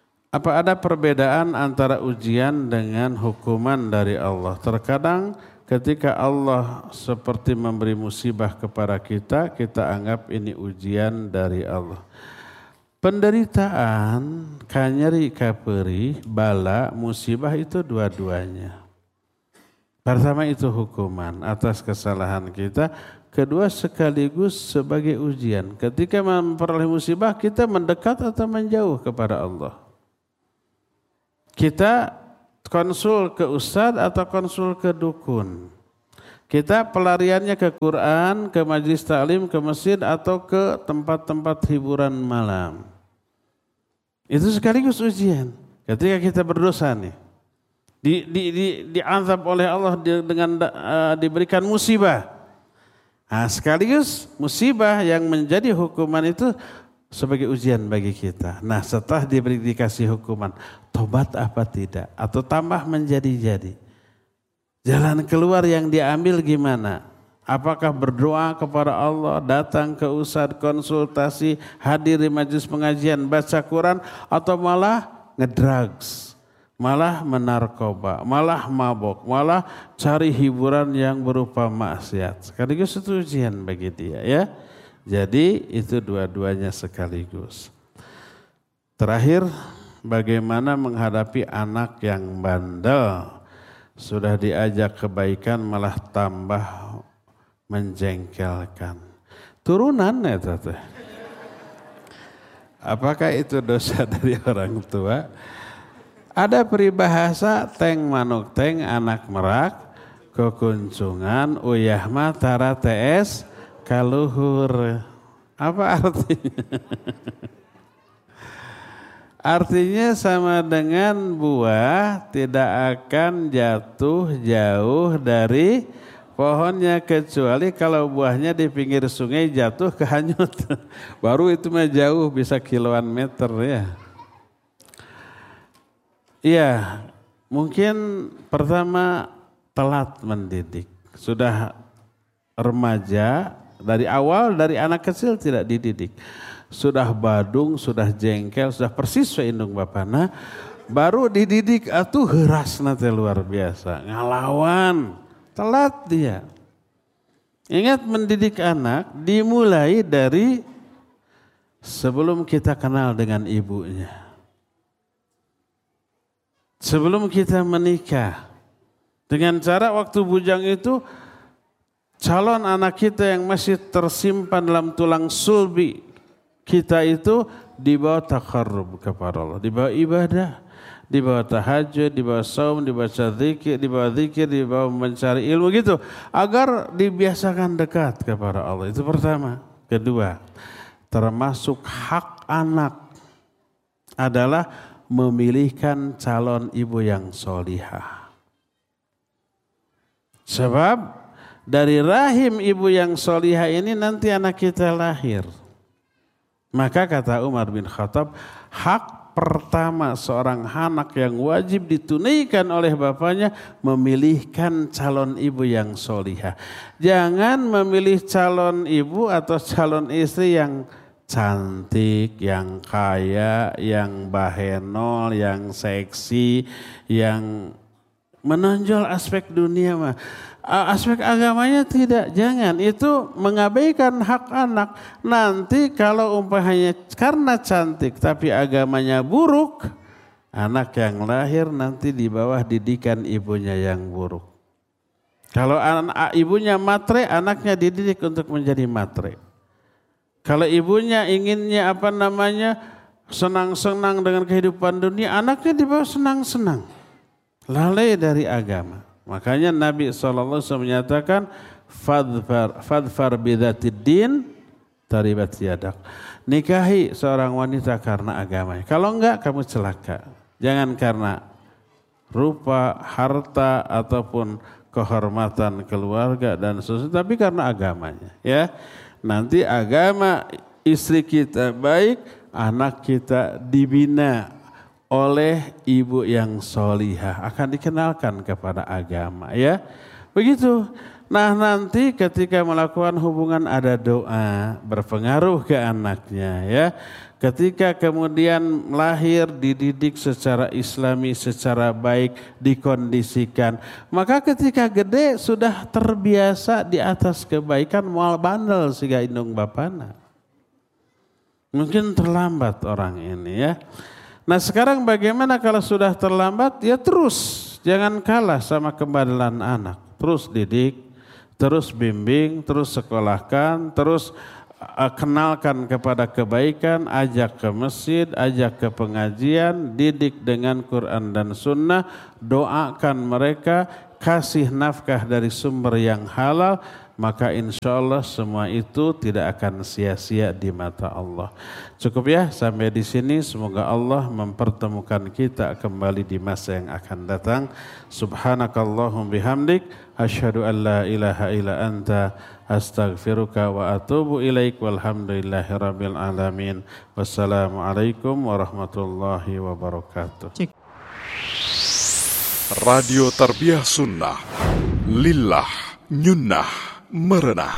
Apa ada perbedaan antara ujian dengan hukuman dari Allah? Terkadang ketika Allah seperti memberi musibah kepada kita, kita anggap ini ujian dari Allah. Penderitaan, kanyeri, kaperi, bala, musibah itu dua-duanya. Pertama itu hukuman atas kesalahan kita. Kedua sekaligus sebagai ujian. Ketika memperoleh musibah, kita mendekat atau menjauh kepada Allah. Kita konsul ke ustadz atau konsul ke dukun. Kita pelariannya ke Quran, ke majlis taklim, ke masjid atau ke tempat-tempat hiburan malam. Itu sekaligus ujian. Ketika kita berdosa nih, diazab oleh Allah dengan diberikan musibah. Nah, sekaligus musibah yang menjadi hukuman itu sebagai ujian bagi kita. Nah, setelah dikasih hukuman, tobat apa tidak? Atau tambah menjadi-jadi. Jalan keluar yang diambil gimana? Apakah berdoa kepada Allah, datang ke ustadz, konsultasi, hadir di majelis pengajian, baca Quran, atau malah ngedrugs, malah menarkoba, malah mabok, malah cari hiburan yang berupa maksiat. Sekaligus itu ujian bagi dia, ya. Jadi itu dua-duanya sekaligus. Terakhir, bagaimana menghadapi anak yang bandel, sudah diajak kebaikan malah tambah menjengkelkan. Turunan ya tete. Apakah itu dosa dari orang tua? Ada peribahasa teng manuk teng anak merak kekuncungan uyah mah tara TS kaluhur. Apa artinya? Artinya sama dengan buah tidak akan jatuh jauh dari pohonnya kecuali kalau buahnya di pinggir sungai jatuh kehanyut. Baru itu mah jauh bisa kiloan meter ya. Iya, mungkin pertama telat mendidik. Sudah remaja, dari awal dari anak kecil tidak dididik. Sudah badung, sudah jengkel, sudah persis seindung bapana, baru dididik atuh heras nanti luar biasa, ngalawan. Telat dia. Ingat mendidik anak dimulai dari sebelum kita kenal dengan ibunya. Sebelum kita menikah. Dengan cara waktu bujang itu calon anak kita yang masih tersimpan dalam tulang sulbi kita itu dibawa takarrub kepada Allah, dibawa ibadah, dibawa tahajud, dibawa saum, dibaca zikir, dibawa mencari ilmu gitu. Agar dibiasakan dekat kepada Allah. Itu pertama. Kedua, termasuk hak anak adalah memilihkan calon ibu yang solihah. Sebab dari rahim ibu yang solihah ini nanti anak kita lahir. Maka kata Umar bin Khattab, hak pertama seorang anak yang wajib ditunaikan oleh bapaknya memilihkan calon ibu yang solihah. Jangan memilih calon ibu atau calon istri yang cantik, yang kaya, yang bahenol, yang seksi, yang menonjol aspek dunia mah. Aspek agamanya tidak, jangan. Itu mengabaikan hak anak. Nanti kalau umpamanya karena cantik tapi agamanya buruk, anak yang lahir nanti di bawah didikan ibunya yang buruk. Kalau ibunya matre, anaknya dididik untuk menjadi matre. Kalau ibunya inginnya senang-senang dengan kehidupan dunia, anaknya di bawah senang-senang. Lalai dari agama. Makanya Nabi SAW menyatakan fadfar bidatid din taribat yadak. Nikahi seorang wanita karena agamanya. Kalau enggak kamu celaka. Jangan karena rupa, harta ataupun kehormatan keluarga dan seterusnya, tapi karena agamanya. Ya, nanti agama istri kita baik, anak kita dibina oleh ibu yang solihah, akan dikenalkan kepada agama, ya. Begitu. Nah nanti ketika melakukan hubungan ada doa berpengaruh ke anaknya ya. Ketika kemudian lahir dididik secara islami, secara baik, dikondisikan. Maka ketika gede sudah terbiasa di atas kebaikan mual bandel siga indung bapana. Mungkin terlambat orang ini ya. Nah sekarang bagaimana kalau sudah terlambat? Ya terus, jangan kalah sama kebandelan anak. Terus didik, terus bimbing, terus sekolahkan, terus kenalkan kepada kebaikan, ajak ke masjid, ajak ke pengajian, didik dengan Quran dan Sunnah, doakan mereka, kasih nafkah dari sumber yang halal, maka insya Allah semua itu tidak akan sia-sia di mata Allah. Cukup ya sampai di sini. Semoga Allah mempertemukan kita kembali di masa yang akan datang. Subhanakallahum bihamdik, asyhadu an la ilaha illa anta, astaghfiruka wa atubu ilaik, walhamdulillahi rabbil alamin. Wassalamualaikum warahmatullahi wabarakatuh. Radio Tarbiyah Sunnah, lillah, nyunnah, merenah.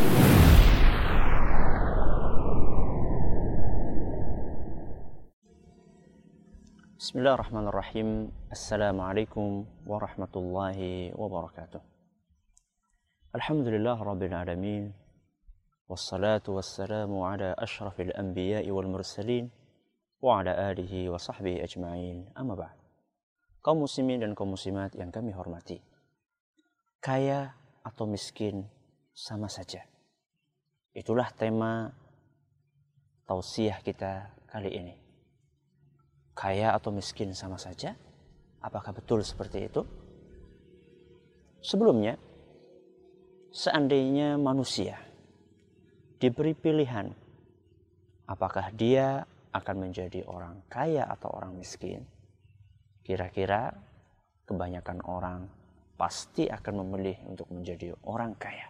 Bismillahirrahmanirrahim. Assalamualaikum warahmatullahi wabarakatuh. Alhamdulillah rabbil alamin. Wassalatu wassalamu ala ashrafil anbiya'i wal mursalin wa ala alihi wa sahbihi ajma'in. Amma ba'd. Kaum muslimin dan kaum muslimat yang kami hormati. Kaya atau miskin sama saja. Itulah tema tausiah kita kali ini. Kaya atau miskin sama saja? Apakah betul seperti itu? Sebelumnya, seandainya manusia diberi pilihan, apakah dia akan menjadi orang kaya atau orang miskin? Kira-kira kebanyakan orang pasti akan memilih untuk menjadi orang kaya.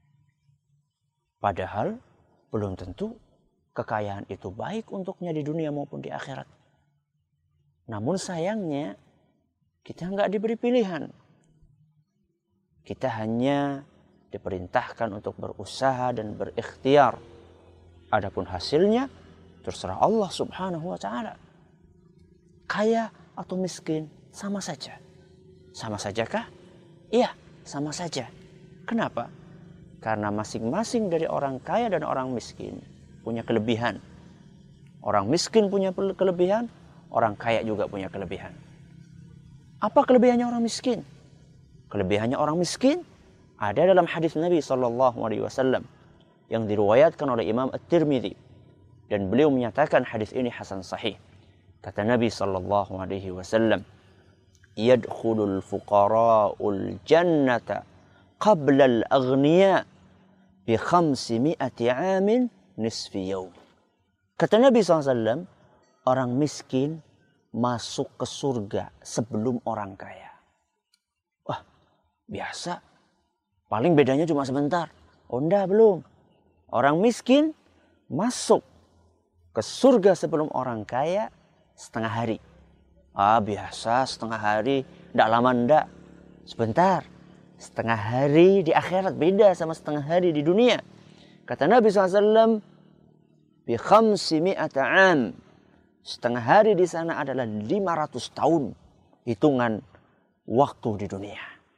Padahal belum tentu kekayaan itu baik untuknya di dunia maupun di akhirat. Namun sayangnya kita nggak diberi pilihan. Kita hanya diperintahkan untuk berusaha dan berikhtiar. Adapun hasilnya terserah Allah Subhanahu wa taala. Kaya atau miskin sama saja. Sama sajakah? Iya, sama saja. Kenapa? Karena masing-masing dari orang kaya dan orang miskin punya kelebihan. Orang miskin punya kelebihan, orang kaya juga punya kelebihan. Apa kelebihannya orang miskin? Kelebihannya orang miskin ada dalam hadis Nabi SAW yang diriwayatkan oleh Imam At-Tirmidzi, dan beliau menyatakan hadis ini hasan sahih. Kata Nabi SAW, "Yadkhulul fuqara'ul jannata qabla al-aghniya bi 500 amin nisfi yaum." Kata Nabi SAW, orang miskin masuk ke surga sebelum orang kaya. Wah, biasa. Paling bedanya cuma sebentar. Oh enggak, belum. Orang miskin masuk ke surga sebelum orang kaya setengah hari. Ah, biasa setengah hari. Enggak lama enggak. Sebentar. Setengah hari di akhirat beda sama setengah hari di dunia. Kata Nabi SAW, bi 500 am. Setengah hari di sana adalah 500 tahun hitungan waktu di dunia.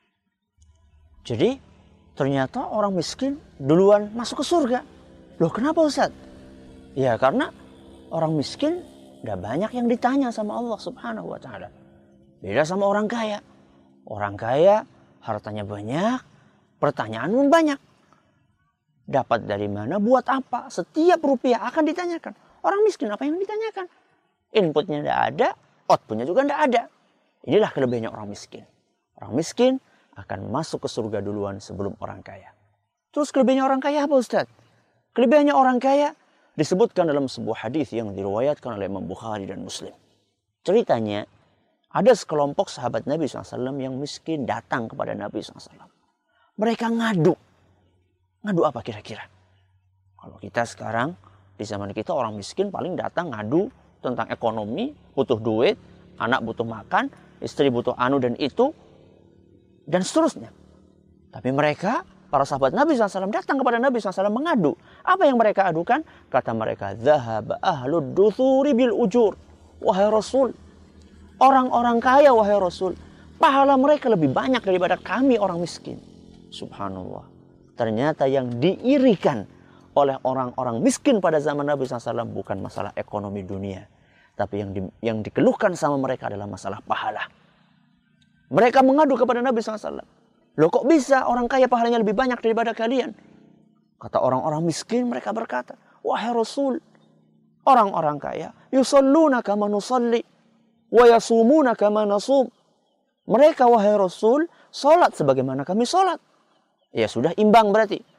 Jadi ternyata orang miskin duluan masuk ke surga. Loh kenapa Ustaz? Ya karena orang miskin udah banyak yang ditanya sama Allah Subhanahu wa taala. Beda sama orang kaya. Orang kaya hartanya banyak, pertanyaan pun banyak. Dapat dari mana, buat apa? Setiap rupiah akan ditanyakan. Orang miskin apa yang ditanyakan? Inputnya tidak ada, outputnya juga tidak ada. Inilah kelebihannya orang miskin. Orang miskin akan masuk ke surga duluan sebelum orang kaya. Terus kelebihannya orang kaya apa Ustaz? Kelebihannya orang kaya disebutkan dalam sebuah hadis yang diriwayatkan oleh Imam Bukhari dan Muslim. Ceritanya, ada sekelompok sahabat Nabi SAW yang miskin datang kepada Nabi SAW. Mereka ngadu. Ngadu apa kira-kira? Kalau kita sekarang, di zaman kita orang miskin paling datang ngadu tentang ekonomi, butuh duit, anak butuh makan, istri butuh anu dan itu, dan seterusnya. Tapi mereka Para sahabat Nabi SAW datang kepada Nabi SAW mengadu. Apa yang mereka adukan? Kata mereka, "Dhahaba ahlud duthuri bil ujur." Wahai Rasul, orang-orang kaya wahai Rasul, pahala mereka lebih banyak daripada kami orang miskin. Subhanallah. Ternyata yang diirikan oleh orang-orang miskin pada zaman Nabi SAW bukan masalah ekonomi dunia. Tapi yang dikeluhkan sama mereka adalah masalah pahala. Mereka mengadu kepada Nabi SAW. Loh kok bisa orang kaya pahalanya lebih banyak daripada kalian? Kata orang-orang miskin, mereka berkata, wahai Rasul, orang-orang kaya yusalluna kama nusalli wa yasumuna kama nasum. Mereka wahai Rasul, salat sebagaimana kami salat. Ya sudah imbang berarti.